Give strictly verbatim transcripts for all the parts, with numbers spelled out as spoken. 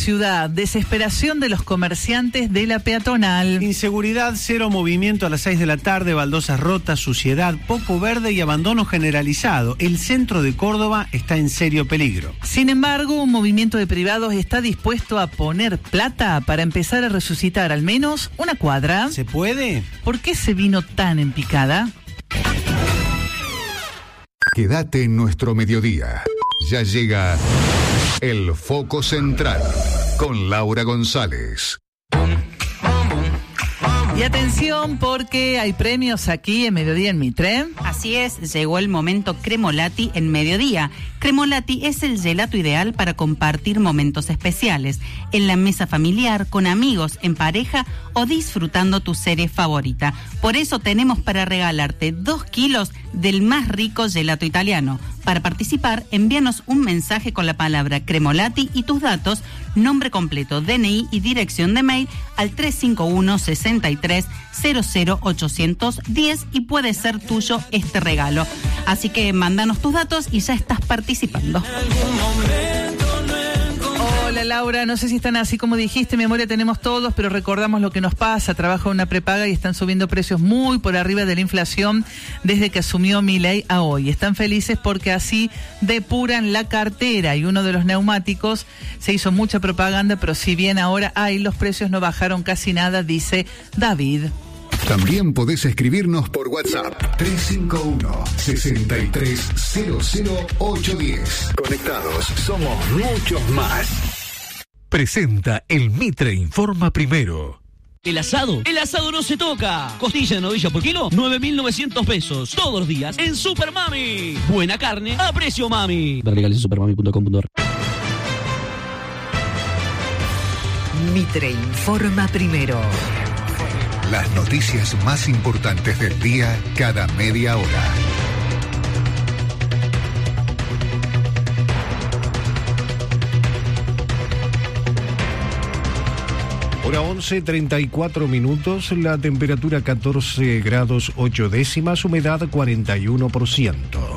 ciudad, desesperación de los comerciantes de la peatonal. Inseguridad, cero movimiento a las seis de la tarde, baldosas rotas, suciedad, poco verde y abandono generalizado. El centro de Córdoba está en serio peligro. Sin embargo, un movimiento de privados está dispuesto a poner plata para empezar a resucitar al menos una cuadra. ¿Se puede? ¿Por qué se vino tan en picada? Quédate en nuestro mediodía. Ya llega el Foco Central con Laura González. Y atención porque hay premios aquí en Mediodía en Mitre. Así es, llegó el momento Cremolati en Mediodía. Cremolati es el gelato ideal para compartir momentos especiales, en la mesa familiar, con amigos, en pareja o disfrutando tu serie favorita. Por eso tenemos para regalarte dos kilos del más rico gelato italiano. Para participar, envíanos un mensaje con la palabra Cremolati y tus datos, nombre completo, D N I y dirección de mail al tres cinco uno, seis tres, cero cero, ocho uno cero y puede ser tuyo este regalo. Así que mándanos tus datos y ya estás participando. Hola Laura, no sé si están así como dijiste, memoria tenemos todos, pero recordamos lo que nos pasa. Trabaja una prepaga y están subiendo precios muy por arriba de la inflación desde que asumió Milei a hoy. Están felices porque así depuran la cartera y uno de los neumáticos se hizo mucha propaganda, pero si bien ahora hay, los precios no bajaron casi nada, dice David. También podés escribirnos por WhatsApp tres cinco uno, seis tres, cero cero ocho uno cero. Conectados, somos muchos más. Presenta el Mitre Informa Primero. El asado, el asado no se toca. Costilla de novilla por kilo, nueve mil novecientos pesos. Todos los días en Super Mami. Buena carne a precio mami. Ver legales en supermami punto com punto ar. Mitre Informa Primero. Las noticias más importantes del día cada media hora. Hora once, treinta y cuatro minutos, la temperatura catorce grados ocho décimas, humedad cuarenta y uno por ciento.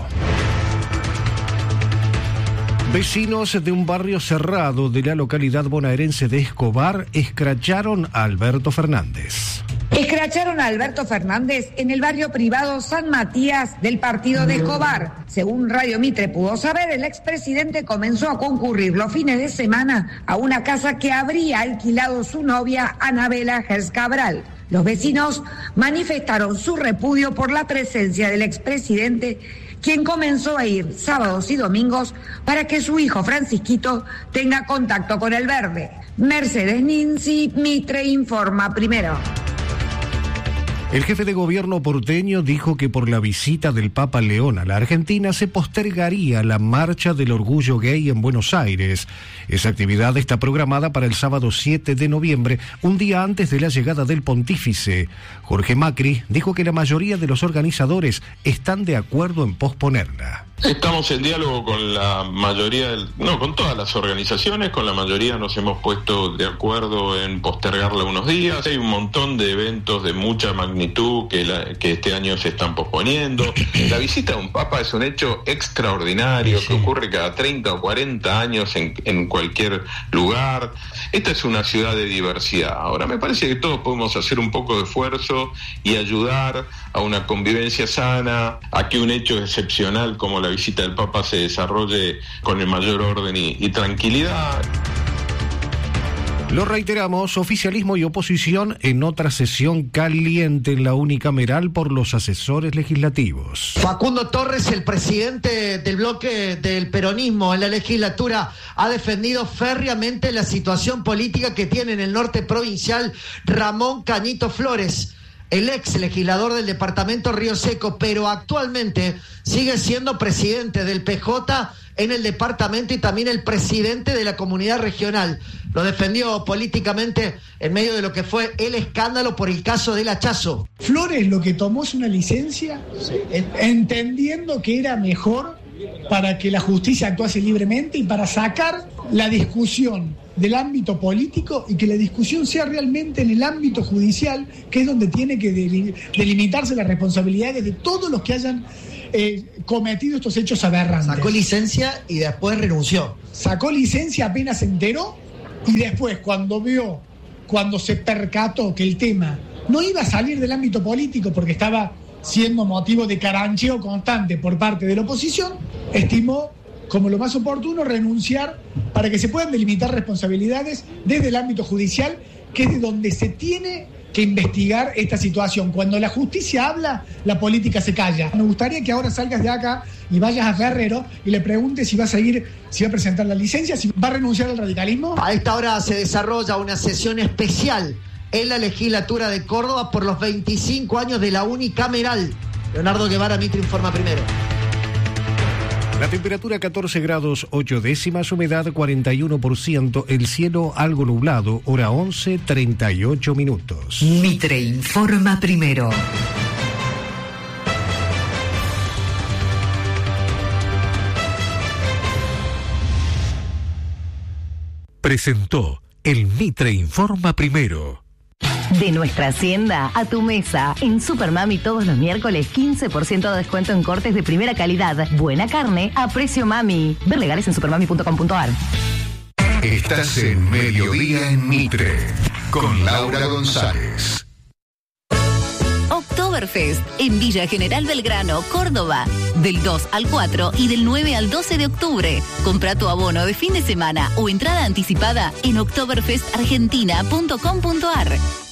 Vecinos de un barrio cerrado de la localidad bonaerense de Escobar escracharon a Alberto Fernández. Escracharon a Alberto Fernández en el barrio privado San Matías del partido de Escobar. Según Radio Mitre pudo saber, el expresidente comenzó a concurrir los fines de semana a una casa que habría alquilado su novia Anabela Gers Cabral. Los vecinos manifestaron su repudio por la presencia del expresidente, quien comenzó a ir sábados y domingos para que su hijo Francisquito tenga contacto con el verde. Mercedes Ninzi, Mitre Informa Primero. El jefe de gobierno porteño dijo que por la visita del Papa León a la Argentina se postergaría la marcha del orgullo gay en Buenos Aires. Esa actividad está programada para el sábado siete de noviembre, un día antes de la llegada del pontífice. Jorge Macri dijo que la mayoría de los organizadores están de acuerdo en posponerla. Estamos en diálogo con la mayoría, del, no, con todas las organizaciones, con la mayoría nos hemos puesto de acuerdo en postergarla unos días. Hay un montón de eventos de mucha magnitud que, la, que este año se están posponiendo. La visita de un papa es un hecho extraordinario, sí, que ocurre cada treinta o cuarenta años en, en cualquier lugar. Esta es una ciudad de diversidad. Ahora, me parece que todos podemos hacer un poco de esfuerzo y ayudar a una convivencia sana, a que un hecho excepcional como la visita del Papa se desarrolle con el mayor orden y, y tranquilidad. Lo reiteramos, oficialismo y oposición en otra sesión caliente en la unicameral por los asesores legislativos. Facundo Torres, el presidente del bloque del peronismo en la legislatura, ha defendido férreamente la situación política que tiene en el norte provincial Ramón Cañito Flores, el ex legislador del departamento Río Seco, pero actualmente sigue siendo presidente del P J en el departamento y también el presidente de la comunidad regional. Lo defendió políticamente en medio de lo que fue el escándalo por el caso del hachazo. Flores lo que tomó es una licencia, entendiendo que era mejor para que la justicia actuase libremente y para sacar la discusión del ámbito político y que la discusión sea realmente en el ámbito judicial, que es donde tiene que delimitarse las responsabilidades de todos los que hayan eh, cometido estos hechos aberrantes. Sacó licencia y después renunció. Sacó licencia apenas se enteró Y después, cuando vio, cuando se percató que el tema no iba a salir del ámbito político porque estaba siendo motivo de carancheo constante por parte de la oposición, estimó como lo más oportuno renunciar para que se puedan delimitar responsabilidades desde el ámbito judicial, que es de donde se tiene que investigar esta situación. Cuando la justicia habla, la política se calla. Me gustaría que ahora salgas de acá y vayas a Guerrero y le preguntes si va a seguir, si va a presentar la licencia, si va a renunciar al radicalismo. A esta hora se desarrolla una sesión especial en la legislatura de Córdoba por los veinticinco años de la unicameral. Leonardo Guevara, Mitre informa primero. La temperatura catorce grados ocho décimas, humedad cuarenta y uno por ciento, el cielo algo nublado, hora once, treinta y ocho minutos. Mitre informa primero. Presentó el Mitre informa primero. De nuestra hacienda a tu mesa. En Supermami todos los miércoles quince por ciento de descuento en cortes de primera calidad. Buena carne a precio mami. Ver legales en supermami punto com punto ar. Estás en Mediodía en Mitre con Laura González. Oktoberfest en Villa General Belgrano, Córdoba. Del dos al cuatro y del nueve al doce de octubre. Compra tu abono de fin de semana o entrada anticipada en oktoberfest argentina punto com punto ar.